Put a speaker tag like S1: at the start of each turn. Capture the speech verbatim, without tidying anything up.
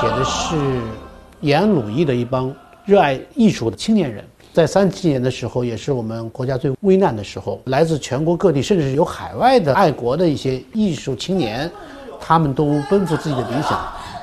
S1: 写的是延安鲁艺的一帮热爱艺术的青年人。在三七年的时候，也是我们国家最危难的时候，来自全国各地，甚至是有海外的爱国的一些艺术青年，他们都奔赴自己的理想，